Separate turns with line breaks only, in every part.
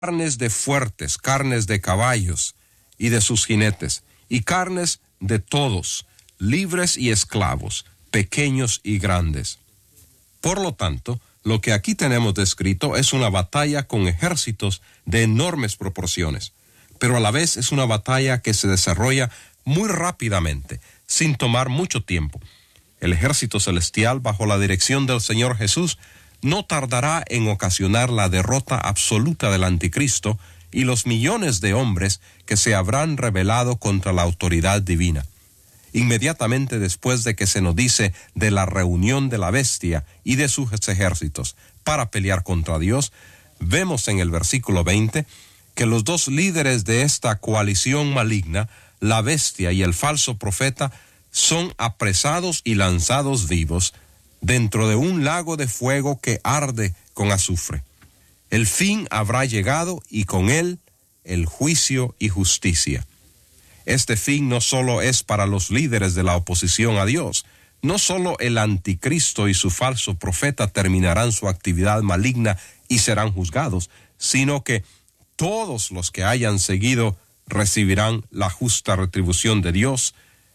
carnes de fuertes, carnes de caballos y de sus jinetes, y carnes de todos, libres y esclavos, pequeños y grandes. Por lo tanto, lo que aquí tenemos descrito es una batalla con ejércitos de enormes proporciones, pero a la vez es una batalla que se desarrolla muy rápidamente, sin tomar mucho tiempo. El ejército celestial, bajo la dirección del Señor Jesús, no tardará en ocasionar la derrota absoluta del anticristo y los millones de hombres que se habrán rebelado contra la autoridad divina. Inmediatamente después de que se nos dice de la reunión de la bestia y de sus ejércitos para pelear contra Dios, vemos en el versículo 20 que los dos líderes de esta coalición maligna, la bestia y el falso profeta, son apresados y lanzados vivos dentro de un lago de fuego que arde con azufre. El fin habrá llegado y con él el juicio y justicia. Este fin no solo es para los líderes de la oposición a Dios, no solo el anticristo y su falso profeta terminarán su actividad maligna y serán juzgados, sino que todos los que hayan seguido recibirán la justa retribución de Dios.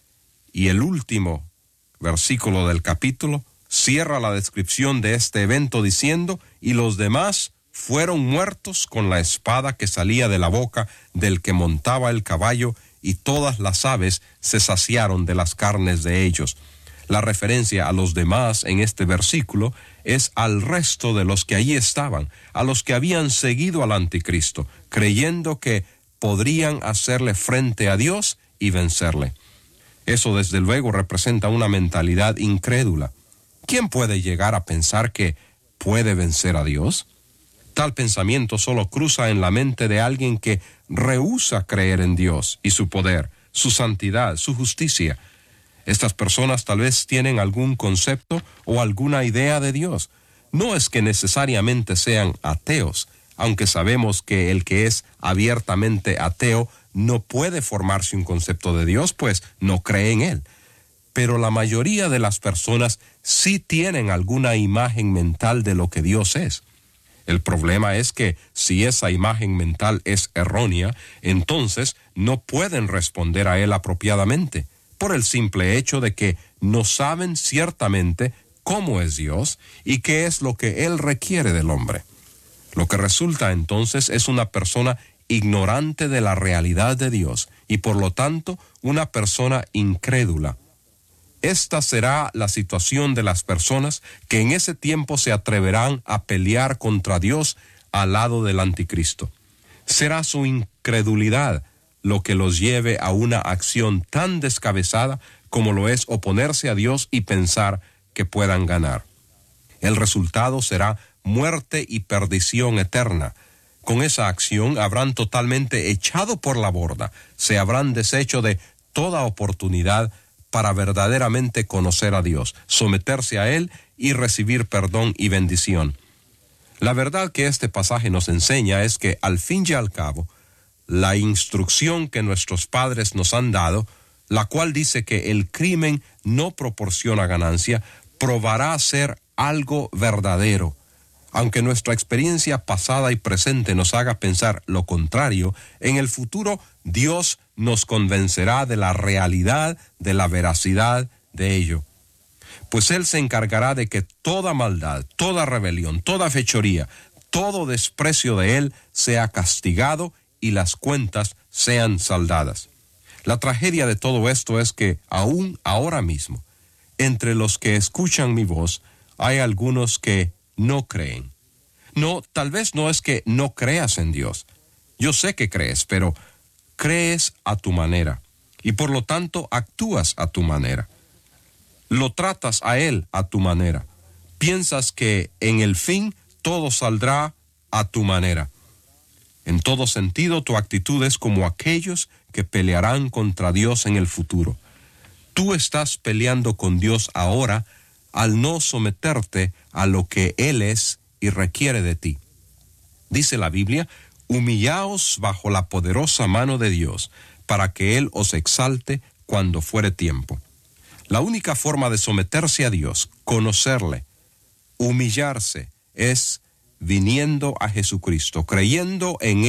Y el último versículo del capítulo cierra la descripción de este evento diciendo: y los demás fueron muertos con la espada que salía de la boca del que montaba el caballo, y todas las aves se saciaron de las carnes de ellos. La referencia a los demás en este versículo es al resto de los que allí estaban, a los que habían seguido al anticristo, creyendo que podrían hacerle frente a Dios y vencerle. Eso desde luego representa una mentalidad incrédula. ¿Quién puede llegar a pensar que puede vencer a Dios? Tal pensamiento solo cruza en la mente de alguien que rehúsa creer en Dios y su poder, su santidad, su justicia. Estas personas tal vez tienen algún concepto o alguna idea de Dios. No es que necesariamente sean ateos, aunque sabemos que el que es abiertamente ateo no puede formarse un concepto de Dios, pues no cree en él. Pero la mayoría de las personas sí tienen alguna imagen mental de lo que Dios es. El problema es que si esa imagen mental es errónea, entonces no pueden responder a él apropiadamente, por el simple hecho de que no saben ciertamente cómo es Dios y qué es lo que él requiere del hombre. Lo que resulta entonces es una persona ignorante de la realidad de Dios y por lo tanto una persona incrédula. Esta será la situación de las personas que en ese tiempo se atreverán a pelear contra Dios al lado del anticristo. Será su incredulidad lo que los lleve a una acción tan descabezada como lo es oponerse a Dios y pensar que puedan ganar. El resultado será muerte y perdición eterna. Con esa acción habrán totalmente echado por la borda, se habrán deshecho de toda oportunidad para verdaderamente conocer a Dios, someterse a Él y recibir perdón y bendición. La verdad que este pasaje nos enseña es que, al fin y al cabo, la instrucción que nuestros padres nos han dado, la cual dice que el crimen no proporciona ganancia, probará ser algo verdadero. Aunque nuestra experiencia pasada y presente nos haga pensar lo contrario, en el futuro Dios nos convencerá de la realidad, de la veracidad de ello. Pues Él se encargará de que toda maldad, toda rebelión, toda fechoría, todo desprecio de Él sea castigado y las cuentas sean saldadas. La tragedia de todo esto es que aún ahora mismo, entre los que escuchan mi voz, hay algunos que no creen. No, tal vez no es que no creas en Dios. Yo sé que crees, pero crees a tu manera y por lo tanto actúas a tu manera. Lo tratas a Él a tu manera. Piensas que en el fin todo saldrá a tu manera. En todo sentido, tu actitud es como aquellos que pelearán contra Dios en el futuro. Tú estás peleando con Dios ahora al no someterte a lo que Él es y requiere de ti. Dice la Biblia: humillaos bajo la poderosa mano de Dios, para que Él os exalte cuando fuere tiempo. La única forma de someterse a Dios, conocerle, humillarse, es viniendo a Jesucristo, creyendo en